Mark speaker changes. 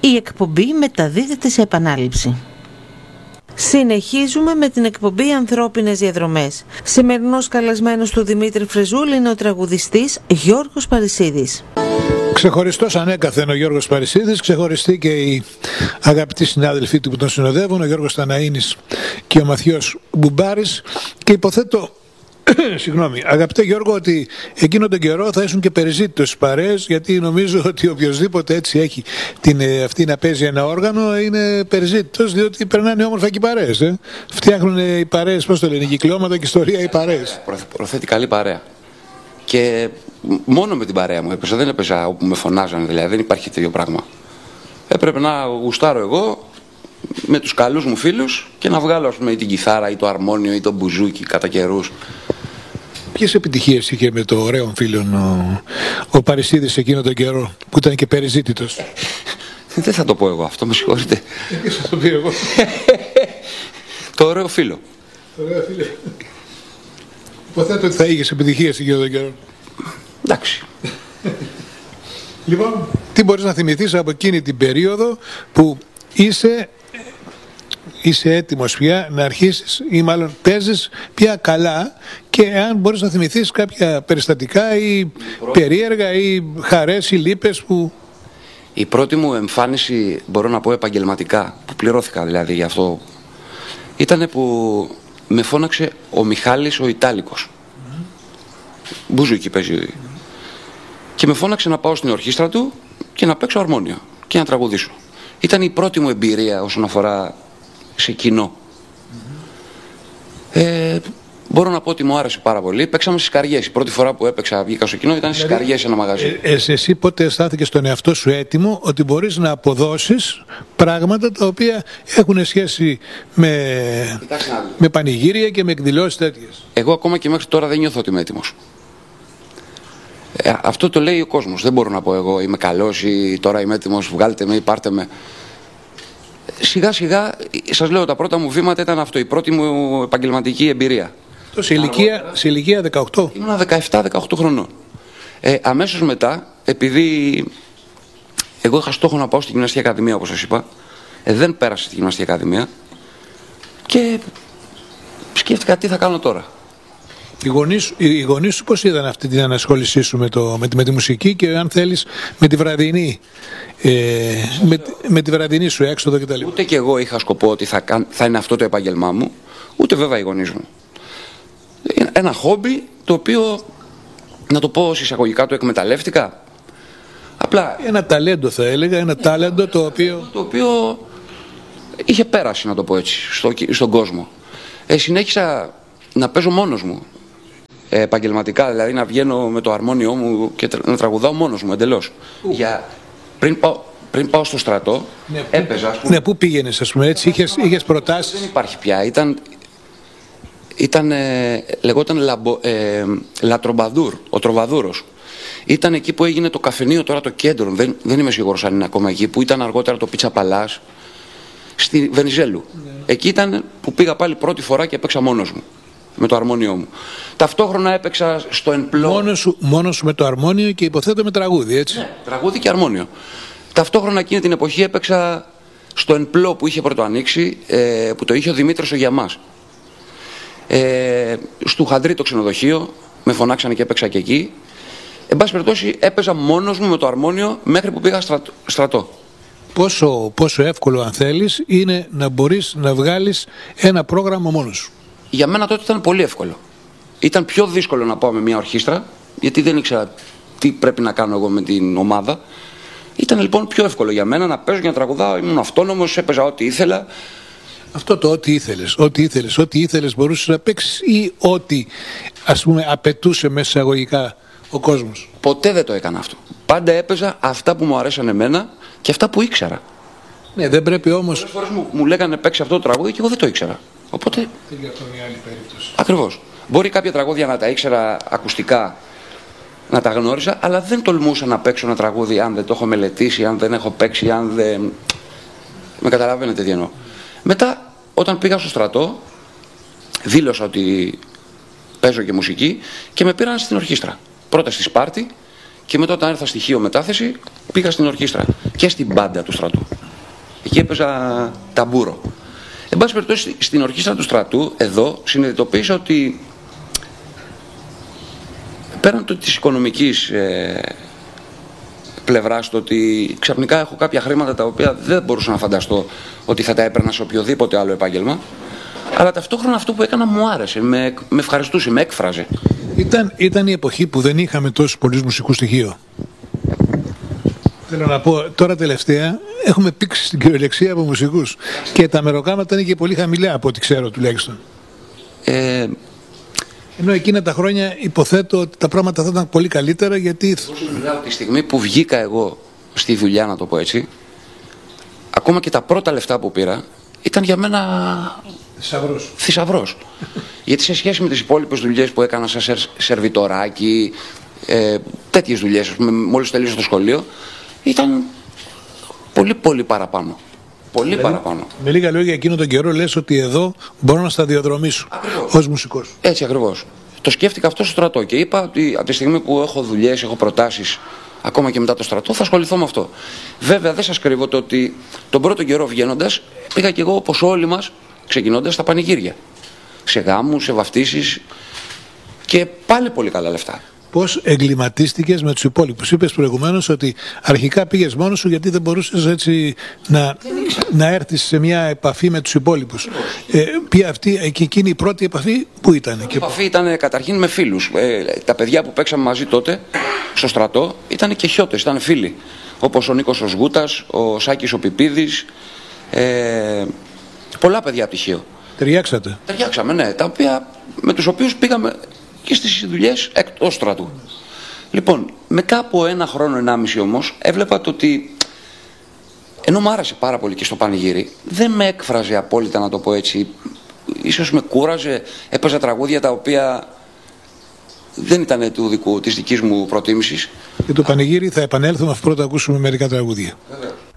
Speaker 1: Η εκπομπή μεταδίδεται σε επανάληψη. Συνεχίζουμε με την εκπομπή Ανθρώπινες Διαδρομές. Σημερινός καλεσμένος του Δημήτρη Φρεζούλη είναι ο τραγουδιστής Γιώργος Παρισίδης.
Speaker 2: Ξεχωριστός ανέκαθεν ο Γιώργος Παρισίδης, ξεχωριστοί και οι αγαπητοί συνάδελφοί του που τον συνοδεύουν, ο Γιώργος Ταναΐνης και ο Μαθιός Μπουμπάρης, και υποθέτω, συγγνώμη, αγαπητέ Γιώργο, ότι εκείνο τον καιρό θα ήσουν και περιζήτητος στις παρέες, γιατί νομίζω ότι οποιοσδήποτε έτσι έχει αυτή να παίζει ένα όργανο είναι περιζήτητος, διότι περνάνε όμορφα και οι παρέες. Φτιάχνουν οι παρέες, πώς το λένε, κυκλώματα και ιστορία οι παρέες.
Speaker 3: Προθέτει καλή παρέα. Και μόνο με την παρέα μου έπαιζα, δεν έπαιζα όπου με φωνάζανε, δηλαδή δεν υπάρχει τέτοιο πράγμα. Έπρεπε να γουστάρω εγώ με τους καλούς μου φίλους και να βγάλω, ας πούμε, ή την κιθάρα ή το αρμόνιο ή το μπουζούκι κατά καιρούς.
Speaker 2: Ποιες επιτυχίες είχε με το ωραίο φίλο ο Παρισίδης εκείνο τον καιρό που ήταν και περιζήτητος?
Speaker 3: Δεν θα το πω εγώ αυτό, με συγχωρείτε.
Speaker 2: Τι θα το πει εγώ?
Speaker 3: Το ωραίο φίλο.
Speaker 2: Το ωραίο φίλο. Υποθέτω ότι θα είχες επιτυχίες εκείνο τον καιρό.
Speaker 3: Εντάξει.
Speaker 2: Λοιπόν, τι μπορείς να θυμηθείς από εκείνη την περίοδο που είσαι έτοιμος πια να αρχίσεις, ή μάλλον παίζεις πια καλά, και αν μπορείς να θυμηθείς κάποια περιστατικά ή περίεργα ή χαρές ή λύπες που...
Speaker 3: Η πρώτη μου εμφάνιση, μπορώ να πω επαγγελματικά, που πληρώθηκα δηλαδή γι' αυτό, ήτανε που με φώναξε ο Μιχάλης ο Ιτάλικος. Μπουζούκι παίζει. Και με φώναξε να πάω στην ορχήστρα του και να παίξω αρμόνιο και να τραγουδήσω. Ήταν η πρώτη μου εμπειρία όσον αφορά σε κοινό. Μπορώ να πω ότι μου άρεσε πάρα πολύ. Παίξαμε στις Καριές. Η πρώτη φορά που έπαιξα, βγήκα στο κοινό, ήταν στις Καριές ένα μαγαζί.
Speaker 2: Εσύ πότε αισθάνθηκες στον εαυτό σου έτοιμο ότι μπορείς να αποδώσεις πράγματα τα οποία έχουν σχέση με πανηγύρια και με εκδηλώσεις τέτοιες?
Speaker 3: Εγώ ακόμα και μέχρι τώρα δεν νιώθω ότι είμαι έτοιμος. Αυτό το λέει ο κόσμος. Δεν μπορώ να πω εγώ είμαι καλός ή τώρα είμαι έτοιμος, βγάλτε με ή πάρτε με. Σιγά σιγά, σας λέω, τα πρώτα μου βήματα ήταν αυτό, η πρώτη μου επαγγελματική εμπειρία.
Speaker 2: Σε ηλικία 18.
Speaker 3: Ήμουνα 17-18 χρονών. Αμέσως μετά, επειδή εγώ είχα στόχο να πάω στη Γυμναστική Ακαδημία, όπως σας είπα, δεν πέρασα στη Γυμναστική Ακαδημία και σκέφτηκα τι θα κάνω τώρα.
Speaker 2: Οι γονείς σου πώς είδαν αυτή την ανασχόλησή σου με τη μουσική, και αν θέλεις με τη βραδινή, με τη βραδινή σου έξοδο κτλ?
Speaker 3: Ούτε και εγώ είχα σκοπό ότι θα είναι αυτό το επάγγελμά μου, ούτε βέβαια οι γονείς μου. Ένα χόμπι το οποίο, να το πω εισαγωγικά, το εκμεταλλεύτηκα. Απλά
Speaker 2: ένα ταλέντο θα έλεγα, ένα τάλεντο το οποίο
Speaker 3: είχε πέρασει, να το πω έτσι, στον κόσμο. Συνέχισα να παίζω μόνος μου. Επαγγελματικά, δηλαδή να βγαίνω με το αρμόνιό μου και να τραγουδάω μόνος μου εντελώς. Πριν πάω στο στρατό, έπαιζα, ας πούμε.
Speaker 2: Ναι, πού πήγαινες, ας πούμε, έτσι, είχες προτάσεις?
Speaker 3: Δεν υπάρχει πια, λεγόταν Λατρομπαδούρ, ο Τροβαδούρος. Ήταν εκεί που έγινε το καφενείο, τώρα το κέντρο, δεν είμαι σίγουρος αν είναι ακόμα εκεί, που ήταν αργότερα το Πίτσα Παλάς, στη Βενιζέλου. Ναι. Εκεί ήταν που πήγα πάλι πρώτη φορά και έπαιξα μόνος μου, με το αρμόνιό μου. Ταυτόχρονα έπαιξα στο Ενπλό.
Speaker 2: Μόνος σου με το αρμόνιο και υποθέτω με τραγούδι, έτσι? Ναι,
Speaker 3: τραγούδι και αρμόνιο. Ταυτόχρονα εκείνη την εποχή έπαιξα στο Ενπλό που είχε πρώτο ανοίξει, που το είχε ο Δημήτρης ο Γιαμάς. Στου Χαντρί το ξενοδοχείο, με φωνάξανε και έπαιξα και εκεί. Εν πάση περιπτώσει, έπαιζα μόνος μου με το αρμόνιο μέχρι που πήγα στρατό.
Speaker 2: Πόσο εύκολο, αν θέλεις, είναι να μπορείς να βγάλεις ένα πρόγραμμα μόνος σου?
Speaker 3: Για μένα τότε ήταν πολύ εύκολο. Ήταν πιο δύσκολο να πάω με μια ορχήστρα, γιατί δεν ήξερα τι πρέπει να κάνω εγώ με την ομάδα. Ήταν λοιπόν πιο εύκολο για μένα να παίζω και να τραγουδάω. Ήμουν αυτόνομος, έπαιζα ό,τι ήθελα.
Speaker 2: Αυτό το ό,τι ήθελες μπορούσες να παίξεις, ή ό,τι, ας πούμε, απαιτούσε μέσα εισαγωγικά ο κόσμος?
Speaker 3: Ποτέ δεν το έκανα αυτό. Πάντα έπαιζα αυτά που μου αρέσαν εμένα και αυτά που ήξερα.
Speaker 2: Ναι, δεν πρέπει όμως.
Speaker 3: Πολλές φορές μου λέγανε παίξει αυτό το τραγούδι και εγώ δεν το ήξερα. Οπότε.
Speaker 2: Είναι αυτό μια άλλη περίπτωση.
Speaker 3: Ακριβώς. Μπορεί κάποια τραγούδια να τα ήξερα ακουστικά, να τα γνώριζα, αλλά δεν τολμούσα να παίξω ένα τραγούδι αν δεν το έχω μελετήσει, αν δεν έχω παίξει, αν δεν. Με καταλαβαίνετε τι εννοώ. Μετά, όταν πήγα στο στρατό, δήλωσα ότι παίζω και μουσική και με πήραν στην ορχήστρα. Πρώτα στη Σπάρτη Και μετά όταν έρθα στοιχείο μετάθεση πήγα στην ορχήστρα και στην μπάντα του στρατού. Εκεί έπαιζα ταμπούρο. Εν πάση περιπτώσει, στην ορχήστρα του στρατού, εδώ, συνειδητοποίησα ότι πέραν της οικονομικής πλευράς, το ότι ξαφνικά έχω κάποια χρήματα τα οποία δεν μπορούσα να φανταστώ ότι θα τα έπαιρνα σε οποιοδήποτε άλλο επάγγελμα, αλλά ταυτόχρονα αυτό που έκανα μου άρεσε, με ευχαριστούσε, με έκφραζε.
Speaker 2: Ήταν η εποχή που δεν είχαμε τόσους πολλούς μουσικούς στοιχείο. Θέλω να πω, τώρα τελευταία έχουμε πήξει στην κυριολεξία από μουσικούς και τα μεροκάματα είναι και πολύ χαμηλά από ό,τι ξέρω τουλάχιστον. Ενώ εκείνα τα χρόνια υποθέτω ότι τα πράγματα θα ήταν πολύ καλύτερα, γιατί...
Speaker 3: Τη στιγμή που βγήκα εγώ στη δουλειά, να το πω έτσι, ακόμα και τα πρώτα λεφτά που πήρα ήταν για μένα θησαυρός. Γιατί σε σχέση με τις υπόλοιπες δουλειές που έκανα σαν σερβιτοράκι, τέτοιες δουλειές, μόλις τελείωσα το σχολείο, ήταν πολύ παραπάνω. Πολύ παραπάνω.
Speaker 2: Με λίγα λόγια, εκείνο τον καιρό λες ότι εδώ μπορώ να σταδιοδρομήσω ως μουσικός.
Speaker 3: Έτσι ακριβώς. Το σκέφτηκα αυτό στο στρατό και είπα ότι από τη στιγμή που έχω δουλειές, έχω προτάσεις, ακόμα και μετά το στρατό, θα ασχοληθώ με αυτό. Βέβαια, δεν σας κρύβω το ότι τον πρώτο καιρό βγαίνοντας, πήγα και εγώ όπως όλοι μας, ξεκινώντας στα πανηγύρια. Σε γάμους, σε βαφτίσεις και πάλι πολύ καλά λεφτά.
Speaker 2: Πώς εγκληματίστηκες με τους υπόλοιπους? Είπες προηγουμένως ότι αρχικά πήγες μόνος σου γιατί δεν μπορούσες έτσι να έρθεις σε μια επαφή με τους υπόλοιπους. Ποια αυτή και εκείνη η πρώτη επαφή που ήταν?
Speaker 3: Η επαφή ήταν καταρχήν με φίλους. Τα παιδιά που παίξαμε μαζί τότε στο στρατό ήταν και χιώτες, ήταν φίλοι. Όπως ο Νίκος ο Σγούτας, ο Σάκης ο Πιπίδης, πολλά παιδιά πτυχίο.
Speaker 2: Ταιριάξατε?
Speaker 3: Ταιριάξαμε, ναι, με τους οποίους πήγαμε και στις δουλειές εκτός στρατού. Λοιπόν, μετά από 1 χρόνο, 1,5 όμως, έβλεπα το ότι ενώ μου άρεσε πάρα πολύ και στο πανηγύρι, δεν με έκφραζε απόλυτα, να το πω έτσι. Ίσως με κούραζε, έπαιζα τραγούδια τα οποία δεν ήταν της δικής μου προτίμησης.
Speaker 2: Και το πανηγύρι θα επανέλθουμε αφού πρώτα ακούσουμε μερικά τραγούδια.
Speaker 3: Βέβαια.